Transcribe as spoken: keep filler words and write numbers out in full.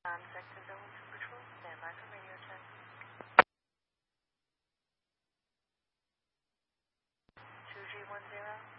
Um, Sector Zone two Patrol, stand by for radio check. two G one zero.